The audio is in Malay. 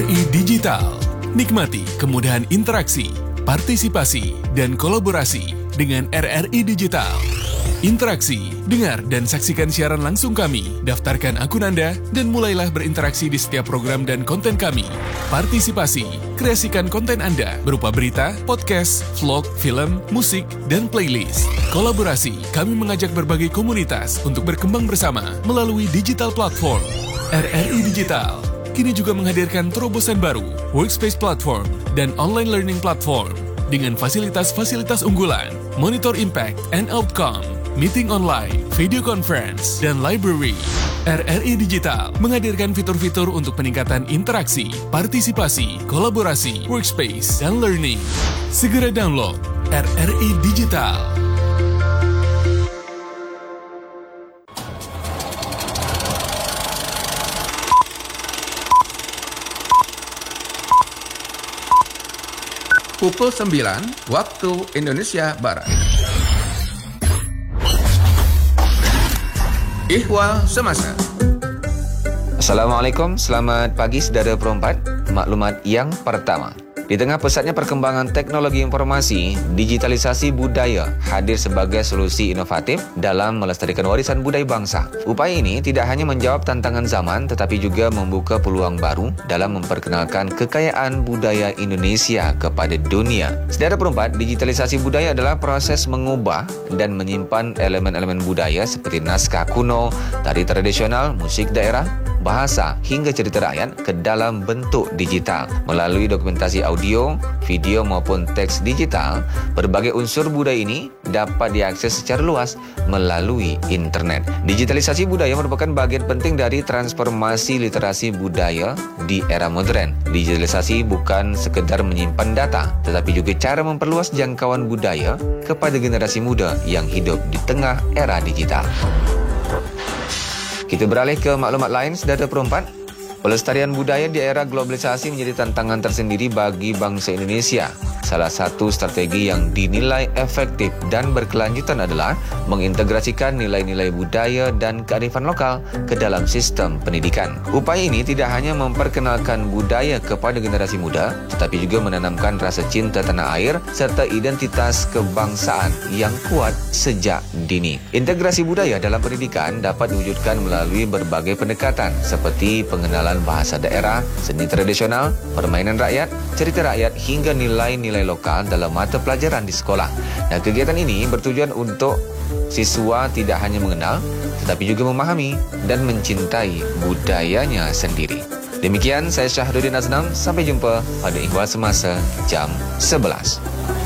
RRI Digital. Nikmati kemudahan interaksi, partisipasi, dan kolaborasi dengan RRI Digital. Interaksi, dengar dan saksikan siaran langsung kami, daftarkan akun Anda, dan mulailah berinteraksi di setiap program dan konten kami. Partisipasi, kreasikan konten Anda berupa berita, podcast, vlog, film, musik, dan playlist. Kolaborasi, kami mengajak berbagai komunitas untuk berkembang bersama melalui digital platform. RRI Digital kini juga menghadirkan terobosan baru, workspace platform, dan online learning platform dengan fasilitas-fasilitas unggulan, monitor impact and outcome, meeting online, video conference, dan library. RRI Digital menghadirkan fitur-fitur untuk peningkatan interaksi, partisipasi, kolaborasi, workspace, dan learning. Segera download RRI Digital. Pukul 9 waktu Indonesia Barat. Ihwal Semasa. Assalamualaikum, selamat pagi saudara perempat. Maklumat yang pertama. Di tengah pesatnya perkembangan teknologi informasi, digitalisasi budaya hadir sebagai solusi inovatif dalam melestarikan warisan budaya bangsa. Upaya ini tidak hanya menjawab tantangan zaman, tetapi juga membuka peluang baru dalam memperkenalkan kekayaan budaya Indonesia kepada dunia. Saudara perempat, digitalisasi budaya adalah proses mengubah dan menyimpan elemen-elemen budaya seperti naskah kuno, tari tradisional, musik daerah, bahasa hingga cerita rakyat ke dalam bentuk digital. Melalui dokumentasi audio, video maupun teks digital, berbagai unsur budaya ini dapat diakses secara luas melalui internet. Digitalisasi budaya merupakan bagian penting dari transformasi literasi budaya di era modern. Digitalisasi bukan sekedar menyimpan data, tetapi juga cara memperluas jangkauan budaya kepada generasi muda yang hidup di tengah era digital. Kita beralih ke maklumat lain, saudara perempat. Pelestarian budaya di era globalisasi menjadi tantangan tersendiri bagi bangsa Indonesia. Salah satu strategi yang dinilai efektif dan berkelanjutan adalah mengintegrasikan nilai-nilai budaya dan kearifan lokal ke dalam sistem pendidikan. Upaya ini tidak hanya memperkenalkan budaya kepada generasi muda, tetapi juga menanamkan rasa cinta tanah air serta identitas kebangsaan yang kuat sejak dini. Integrasi budaya dalam pendidikan dapat diwujudkan melalui berbagai pendekatan seperti pengenalan bahasa daerah, seni tradisional, permainan rakyat, cerita rakyat hingga nilai-nilai lokal dalam mata pelajaran di sekolah. Nah, kegiatan ini bertujuan untuk siswa tidak hanya mengenal, tetapi juga memahami dan mencintai budayanya sendiri. Demikian, saya Syahruddin Aznam. Sampai jumpa pada Ihwal Semasa jam 11.